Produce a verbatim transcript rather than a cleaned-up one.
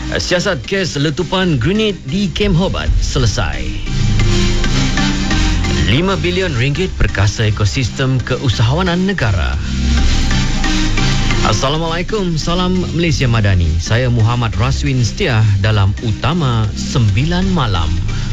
Siasat kes letupan grenade di Kem Hobart selesai. lima bilion ringgit perkasa ekosistem keusahawanan negara. Assalamualaikum, salam Malaysia Madani. Saya Muhammad Raswin Setia dalam Utama sembilan Malam.